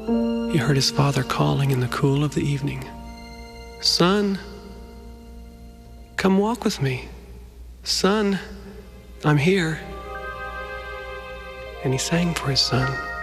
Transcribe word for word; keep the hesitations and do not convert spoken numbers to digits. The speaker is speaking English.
he heard his father calling in the cool of the evening, "Son, come walk with me. Son, I'm here." And he sang for his son.